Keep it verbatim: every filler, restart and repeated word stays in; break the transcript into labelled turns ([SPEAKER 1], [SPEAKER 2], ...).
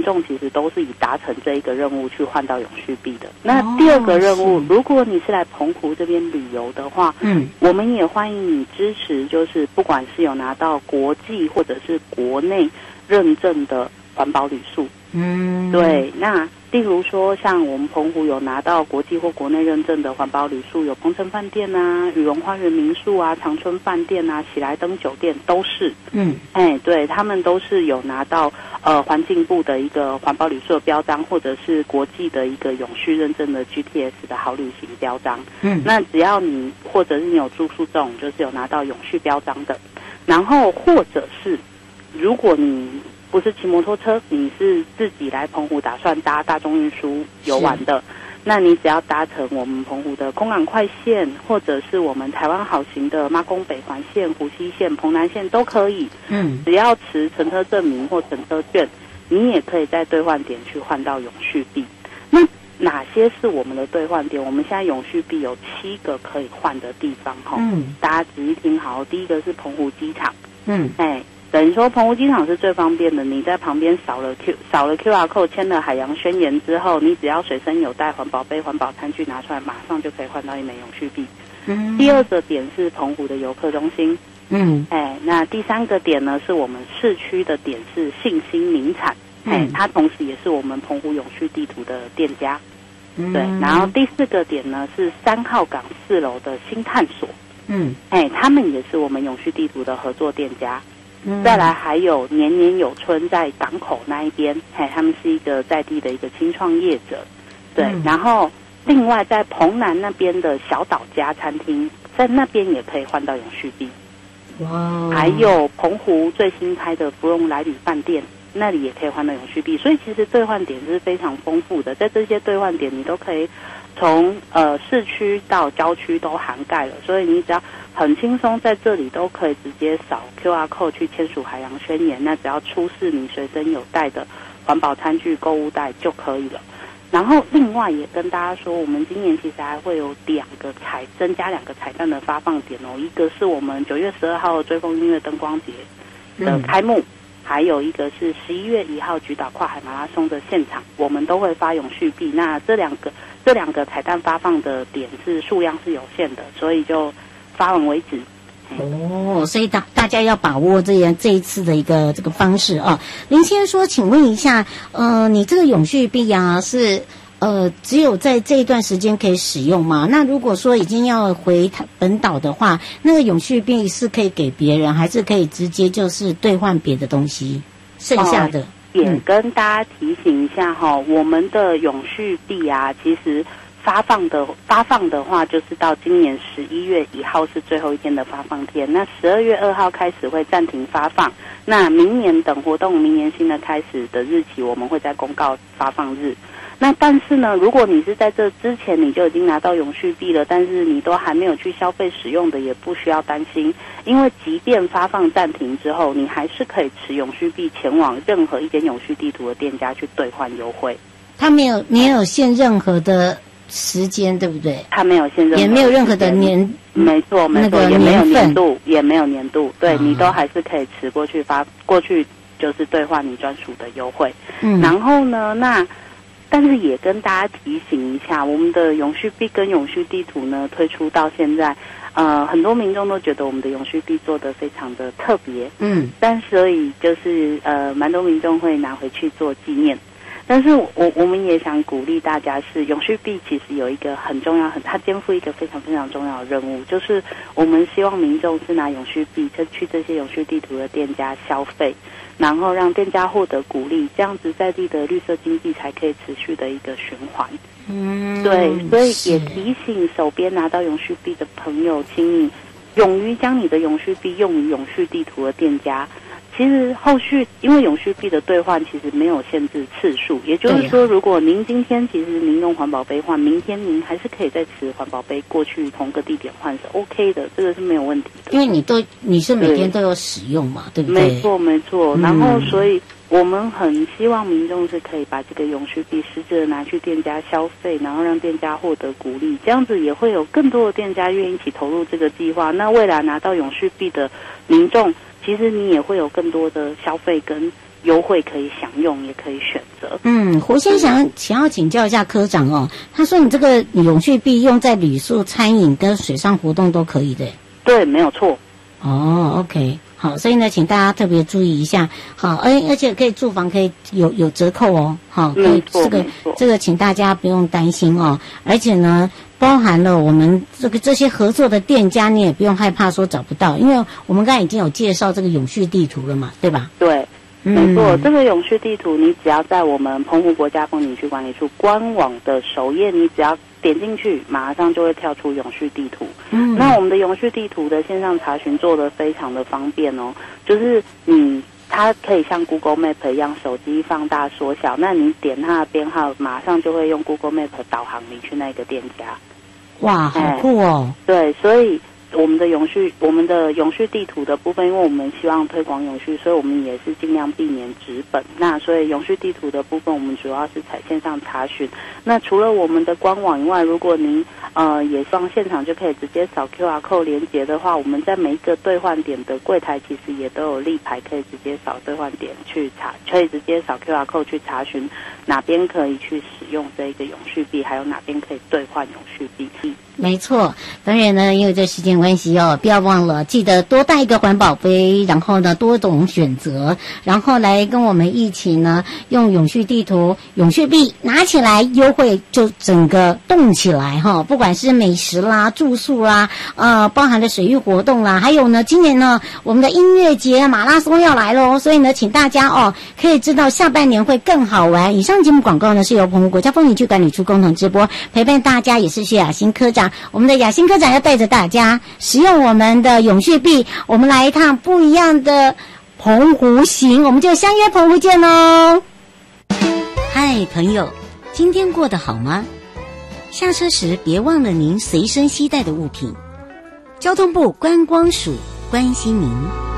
[SPEAKER 1] 众其实都是以达成这一个任务去换到永续币的。那第二个任务，哦、如果你是来澎湖这边旅游的话，嗯，我们也欢迎你支持，就是不管是有拿到国际或者是国内认证的环保旅宿。嗯，对，那例如说像我们澎湖有拿到国际或国内认证的环保旅宿，有鹏程饭店啊、羽绒花园民宿啊、长春饭店啊、喜来登酒店都是，嗯，哎，对，他们都是有拿到呃环境部的一个环保旅宿的标章，或者是国际的一个永续认证的 G T S 的好旅行标章。嗯，那只要你或者是你有住宿这种就是有拿到永续标章的，然后或者是如果你不是骑摩托车，你是自己来澎湖打算搭大众运输游玩的，那你只要搭乘我们澎湖的空港快线，或者是我们台湾好行的妈宫北环线、湖西线、澎南线都可以。嗯，只要持乘车证明或乘车券，你也可以在兑换点去换到永续币。那哪些是我们的兑换点？我们现在永续币有七个可以换的地方哈。嗯，大家仔细听好，第一个是澎湖机场。嗯，哎。等于说澎湖机场是最方便的，你在旁边扫了 Q 扫了 Q R code， 签了海洋宣言之后，你只要随身有带环保杯、环保餐具拿出来，马上就可以换到一枚永续币。嗯，第二个点是澎湖的游客中心。嗯，哎，那第三个点呢是我们市区的点是信兴名产，哎、嗯，它同时也是我们澎湖永续地图的店家。嗯，对，然后第四个点呢是三号港四楼的新探索。嗯，哎，他们也是我们永续地图的合作店家。嗯、再来还有年年有春在港口那一边，嘿，他们是一个在地的一个青创业者，对。嗯、然后另外在澎南那边的小岛家餐厅，在那边也可以换到永续币。哇！还有澎湖最新开的芙蓉来旅饭店，那里也可以换到永续币。所以其实兑换点是非常丰富的，在这些兑换点你都可以从呃市区到郊区都涵盖了，所以你只要很轻松在这里都可以直接扫 Q R code 去签署海洋宣言，那只要出示你随身有带的环保餐具、购物袋就可以了。然后另外也跟大家说，我们今年其实还会有两个彩增加两个彩蛋的发放点哦，一个是我们九月十二号追风音乐灯光节的开幕，嗯、还有一个是十一月一号菊岛跨海马拉松的现场，我们都会发永续币。那这两个这两个彩蛋发放的点是数量是有限的，所以就发完为止。
[SPEAKER 2] 哦，所以大大家要把握这样这一次的一个这个方式啊。林先生说，请问一下，呃，你这个永续币啊，是呃只有在这一段时间可以使用吗？那如果说已经要回本岛的话，那个永续币是可以给别人，还是可以直接就是兑换别的东西？剩下的、哦、
[SPEAKER 1] 也跟大家提醒一下哈、哦，我们的永续币啊，其实发放的发放的话，就是到今年十一月一号是最后一天的发放天。那十二月二号开始会暂停发放。那明年等活动明年新的开始的日期，我们会再公告发放日。那但是呢，如果你是在这之前你就已经拿到永续币了，但是你都还没有去消费使用的，也不需要担心，因为即便发放暂停之后，你还是可以持永续币前往任何一间永续地图的店家去兑换优惠。
[SPEAKER 2] 它没有没有限任何的时间，对不对？
[SPEAKER 1] 它没有限任何，
[SPEAKER 2] 也没有任何的年，
[SPEAKER 1] 没错没错，也没有年度，也没有年度，对、嗯、你都还是可以持过去发过去，就是兑换你专属的优惠。嗯，然后呢，那但是也跟大家提醒一下，我们的永续币跟永续地图呢推出到现在，呃，很多民众都觉得我们的永续币做得非常的特别，嗯，但所以就是呃，蛮多民众会拿回去做纪念。但是我我们也想鼓励大家是，永续币其实有一个很重要，很它肩负一个非常非常重要的任务，就是我们希望民众是拿永续币去这些永续地图的店家消费，然后让店家获得鼓励，这样子在地的绿色经济才可以持续的一个循环。嗯，对，所以也提醒手边拿到永续币的朋友，请你勇于将你的永续币用于永续地图的店家。其实后续因为永续币的兑换其实没有限制次数，也就是说，如果您今天其实您用环保杯换，明天您还是可以再持环保杯过去同个地点换是 OK 的，这个是没有问题的。
[SPEAKER 2] 因为你都你是每天都有使用嘛， 对, 对不对？
[SPEAKER 1] 没错没错。然后所以我们很希望民众是可以把这个永续币实质的拿去店家消费，然后让店家获得鼓励，这样子也会有更多的店家愿意一起投入这个计划。那未来拿到永续币的民众，其实你也会有更多的消费跟优惠可以享用，也可以选择。
[SPEAKER 2] 嗯，胡先想想要请教一下科长哦，他说你这个永续币用在旅宿、餐饮跟水上活动都可以的。
[SPEAKER 1] 对，没有错。
[SPEAKER 2] 哦 ，OK。好，所以呢，请大家特别注意一下。好，而而且可以住房可以有有折扣哦。好，可以这个这个，请大家不用担心哦。而且呢，包含了我们这个这些合作的店家，你也不用害怕说找不到，因为我们刚才已经有介绍这个永续地图了嘛，对吧？
[SPEAKER 1] 对，没错。嗯、这个永续地图，你只要在我们澎湖国家风景区管理处官网的首页，你只要点进去，马上就会跳出永续地图。嗯，那我们的永续地图的线上查询做得非常的方便哦，就是你它可以像 Google Map 一样，手机放大缩小，那你点它的编号，马上就会用 Google Map 导航你去那个店家。
[SPEAKER 2] 哇，好酷哦！
[SPEAKER 1] 对，所以我们的永续，我们的永续地图的部分，因为我们希望推广永续，所以我们也是尽量避免纸本。那所以永续地图的部分，我们主要是采线上查询。那除了我们的官网以外，如果您呃也希望现场就可以直接扫 Q R code 连结的话，我们在每一个兑换点的柜台其实也都有立牌，可以直接扫兑换点去查，可以直接扫 Q R code 去查询哪边可以去使用这一个永续币，还有哪边可以兑换永续币。
[SPEAKER 2] 没错，当然呢，因为这时间关系哦，不要忘了记得多带一个环保杯，然后呢多种选择，然后来跟我们一起呢用永续地图、永续币拿起来优惠，就整个动起来哈！不管是美食啦、住宿啦，呃，包含的水域活动啦，还有呢，今年呢我们的音乐节、马拉松要来咯，所以呢，请大家哦可以知道下半年会更好玩。以上节目广告呢是由澎湖国家风景区管理处共同直播，陪伴大家也是谢雅欣科长。我们的雅欣科长要带着大家使用我们的永续币，我们来一趟不一样的澎湖行，我们就相约澎湖见喽。嗨，朋友，今天过得好吗？下车时别忘了您随身携带的物品。交通部观光署关心您。